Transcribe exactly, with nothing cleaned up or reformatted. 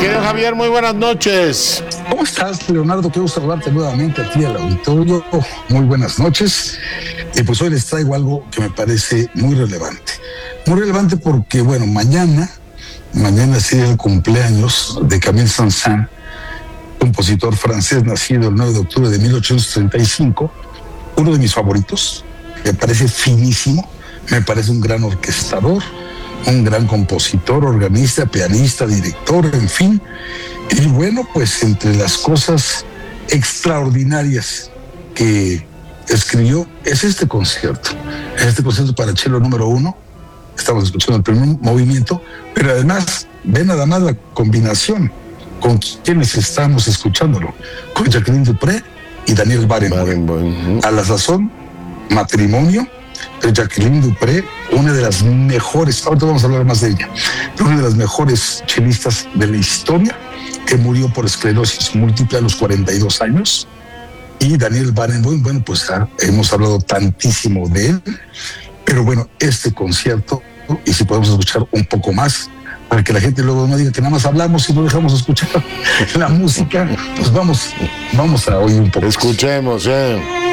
querido Javier, muy buenas noches. ¿Cómo estás, Leonardo? Quiero saludarte nuevamente a ti, al auditorio. Muy buenas noches. Y pues hoy les traigo algo que me parece muy relevante. Muy relevante porque, bueno, mañana, mañana sería el cumpleaños de Camille Saint-Saëns, compositor francés nacido el nueve de octubre de mil ochocientos treinta y cinco, uno de mis favoritos. Me parece finísimo, me parece un gran orquestador, un gran compositor, organista, pianista, director, en fin. Y bueno, pues entre las cosas extraordinarias que escribió es este concierto, este concierto para cello número uno. Estamos escuchando el primer movimiento, pero además, ve nada más la combinación con quienes estamos escuchándolo, con Jacqueline Dupre y Daniel Barenboim. A la sazón, matrimonio, pero Jacqueline Dupre, una de las mejores, ahorita vamos a hablar más de ella, una de las mejores chelistas de la historia, que murió por esclerosis múltiple a los cuarenta y dos años, y Daniel Barenboim, bueno, pues ah, hemos hablado tantísimo de él, pero bueno, este concierto, y si podemos escuchar un poco más, para que la gente luego no diga que nada más hablamos y no dejamos escuchar la música, pues vamos, vamos a oír un poco. Escuchemos, eh.